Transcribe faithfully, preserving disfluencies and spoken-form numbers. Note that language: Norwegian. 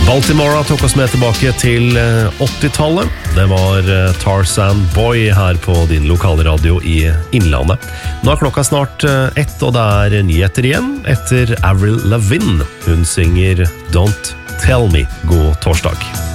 Baltimore tok oss med tilbake til åttitallet. Det var Tarzan Boy her på din lokale radio i Innlandet. Nå er klokka snart ett, og det er nyheter igjen etter Avril Lavigne. Hun synger Don't Tell Me. God torsdag.